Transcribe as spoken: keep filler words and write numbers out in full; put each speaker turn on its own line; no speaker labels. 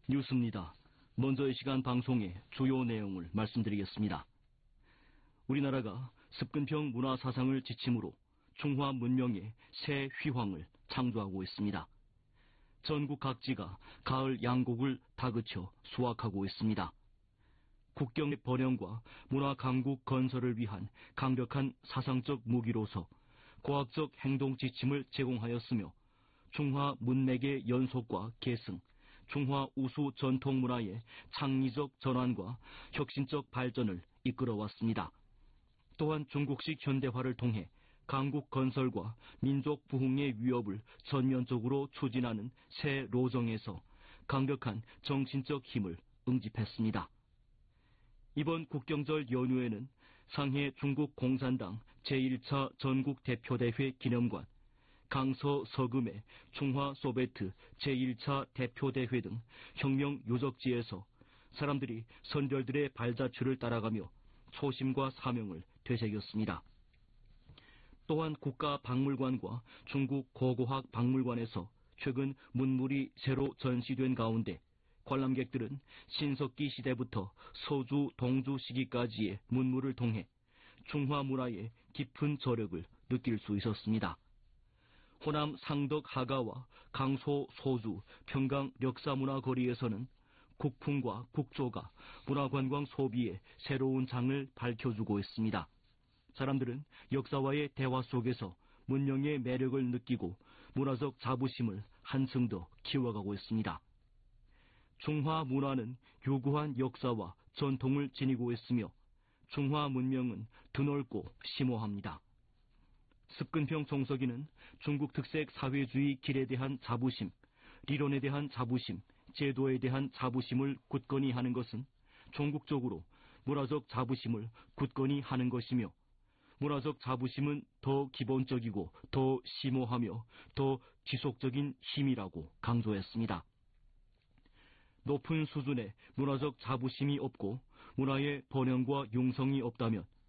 뉴스입니다. 먼저 이 시간 방송의 주요 내용을 말씀드리겠습니다. 우리나라가 습근평 문화사상을 지침으로 중화 문명의 새 휘황을 창조하고 있습니다. 전국 각지가 가을 양곡을 다그쳐 수확하고 있습니다. 국경의 번영과 문화 강국 건설을 위한 강력한 사상적 무기로서 과학적 행동 지침을 제공하였으며 중화 문맥의 연속과 계승, 중화 우수 전통 문화의 창의적 전환과 혁신적 발전을 이끌어왔습니다. 또한 중국식 현대화를 통해 강국 건설과 민족 부흥의 위협을 전면적으로 추진하는 새 로정에서 강력한 정신적 힘을 응집했습니다. 이번 국경절 연휴에는 상해 중국 공산당 제일 차 전국 대표대회 기념관, 강서 서금의 중화 소베트 제일 차 대표대회 등 혁명 유적지에서 사람들이 선별들의 발자취를 따라가며 초심과 사명을 되새겼습니다. 또한 국가박물관과 중국 고고학 박물관에서 최근 문물이 새로 전시된 가운데 관람객들은 신석기 시대부터 서주 동주 시기까지의 문물을 통해 중화 문화의 깊은 저력을 느낄 수 있었습니다. 호남 상덕 하가와 강소 소주 평강 역사문화 거리에서는 국풍과 국조가 문화관광 소비의 새로운 장을 밝혀주고 있습니다. 사람들은 역사와의 대화 속에서 문명의 매력을 느끼고 문화적 자부심을 한층 더 키워가고 있습니다. 중화 문화는 유구한 역사와 전통을 지니고 있으며 중화 문명은 드넓고 심오합니다. 습근평 종서기는 중국 특색 사회주의 길에 대한 자부심, 리론에 대한 자부심, 제도에 대한 자부심을 굳건히 하는 것은 종국적으로 문화적 자부심을 굳건히 하는 것이며 문화적 자부심은 더 기본적이고 더 심오하며 더 지속적인 힘이라고 강조했습니다. 높은 수준의 문화적 자부심이 없고 문화의 번영과 융성이 없다면